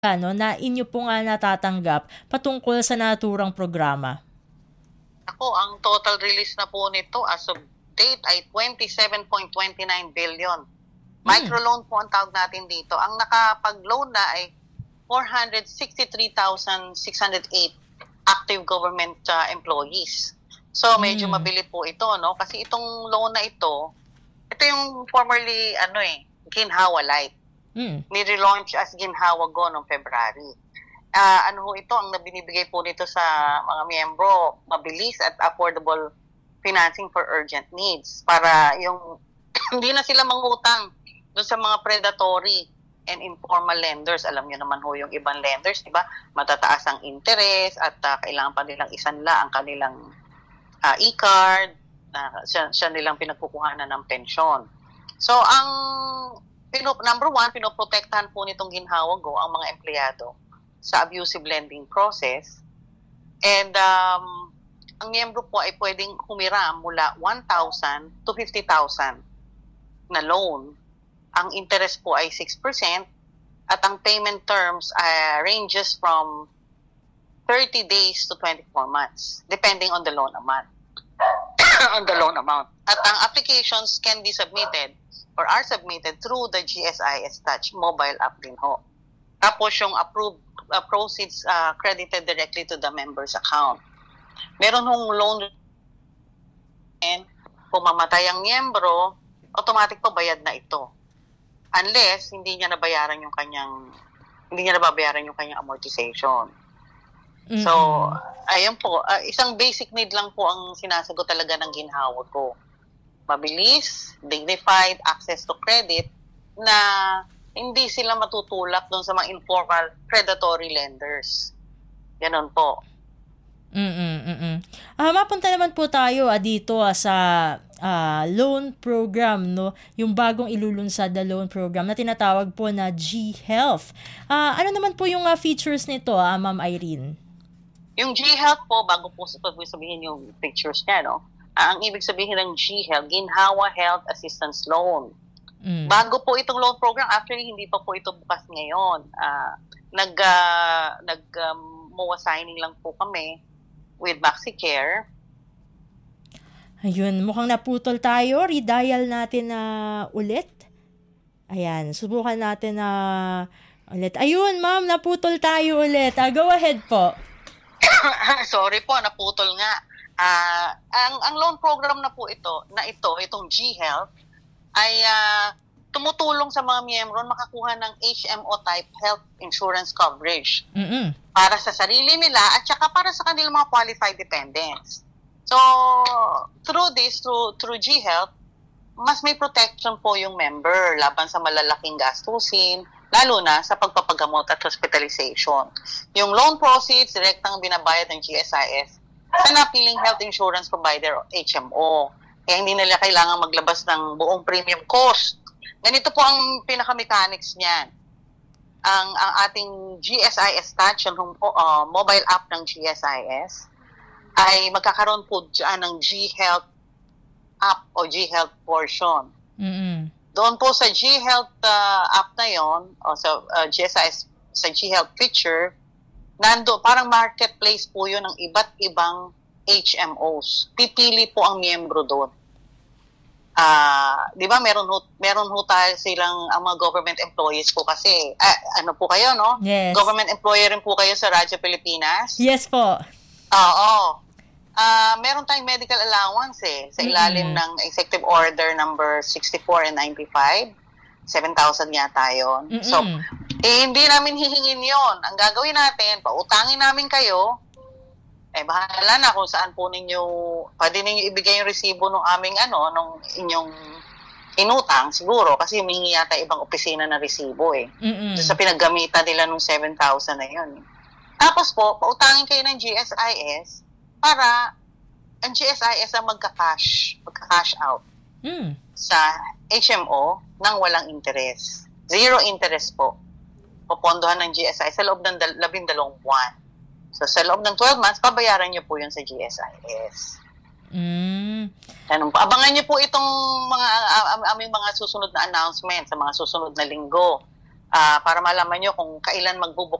ano, na inyo po nga natatanggap patungkol sa naturang programa? Ako, ang total release na po nito as of date ay 27.29 billion. Microloan po ang tawag natin dito. Ang nakapag-loan na ay 463,608 active government employees. So, medyo mabili po ito, no? Kasi itong loan na ito yung formerly, Ginhawa Light. Ni-relaunch as Ginhawa Go noong February. Ito, ang nabinibigay po nito sa mga miyembro, mabilis at affordable financing for urgent needs para yung hindi na sila mangutang doon sa mga predatory and informal lenders. Alam niyo naman ho yung ibang lenders, di ba? Matataas ang interest at kailangan pa nilang isanla ang kanilang e-card, siya nilang pinagkukuhanan ng pensyon. So, number one, pinoprotektahan po nitong Ginhawa Go ang mga empleyado sa abusive lending process. And ang miyembro po ay pwedeng humiram mula 1,000 to 50,000 na loan. Ang interest po ay 6% at ang payment terms ranges from 30 days to 24 months depending on the loan amount. At ang applications can be submitted or are submitted through the GSIS Touch mobile app din ho. Tapos yung approved proceeds credited directly to the member's account. Meron hong loan and kung mamatay ang miyembro, automatic pa bayad na ito. Unless hindi niya nababayaran yung kanyang amortization. So, ayun po, isang basic need lang po ang sinasagot talaga ng Ginhawa Go. Mabilis, dignified access to credit na hindi sila matutulak doon sa mga informal predatory lenders. Ganon po. Mapunta naman po tayo dito sa loan program, no? Yung bagong ilulunsad na loan program na tinatawag po na G-Health. Ano naman po yung features nito, Ma'am Irene? Yung G-Health po, bago po sabihin yung features niya, no? Ang ibig sabihin ng G-Health, Ginhawa Health Assistance Loan. Bago po itong loan program, actually hindi pa po ito bukas ngayon. MOA signing lang po kami with MaxiCare. Ayun, mukhang naputol tayo. Redial natin ulit. Ayan, subukan natin ulit. Ayun, ma'am, naputol tayo ulit. Go ahead po. Sorry po, naputol nga. Ang loan program na po itong G-Health, ay tumutulong sa mga miyembro makakuha ng HMO type health insurance coverage para sa sarili nila at saka para sa kanilang mga qualified dependents. So, through G-Health, mas may protection po yung member laban sa malalaking gastusin, lalo na sa pagpapagamot at hospitalization. Yung loan proceeds, direktang binabayad ng GSIS sa napiling health insurance provider o HMO. Kaya hindi nila kailangan maglabas ng buong premium cost. Ganito po ang pinaka-mechanics niyan. Ang ating GSIS Touch, yung mobile app ng GSIS, ay magkakaroon po dyan ng G-Health app o G-Health portion. Doon po sa G-Health app na yon o sa GSIS, sa G-Health feature, parang marketplace po yun ng iba't ibang HMOs. Pipili po ang miyembro doon. Di ba meron ho tayo silang ang mga government employees po kasi ano po kayo, no? Yes. Government employer rin po kayo sa Radyo Pilipinas? Yes po. Oo. Meron tayong medical allowance sa ilalim ng Executive Order number 64 and 95. 7,000 yata yun. So, hindi namin hihingin yon. Ang gagawin natin, pautangin namin kayo, bahala na kung saan po pwede ninyo ibigay yung resibo nung nung inyong inutang, siguro, kasi humingi yata ibang opisina na resibo sa pinaggamitan nila nung 7,000 na yun. Tapos po, pautangin kayo ng GSIS para ang GSIS ang magka-cash out sa HMO nang walang interest. Zero interest po. Pupondohan ng GSIS sa loob ng 12 buwan. So, sa loob ng 12 months, pabayaran niyo po yun sa GSIS. Abangan niyo po itong aming mga susunod na announcement sa mga susunod na linggo. para malaman nyo kung kailan magbubuk